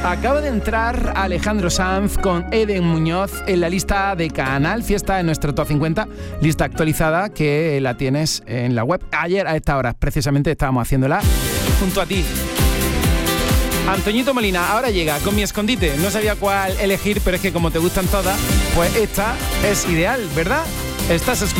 Acaba de entrar Alejandro Sanz con Eden Muñoz en la lista de Canal Fiesta en nuestro Top 50, lista actualizada que la tienes en la web. Ayer a esta hora precisamente estábamos haciéndola junto a ti. Antoñito Molina ahora llega con Mi Escondite. No sabía cuál elegir, pero es que como te gustan todas, pues esta es ideal, ¿verdad? Estás escuchando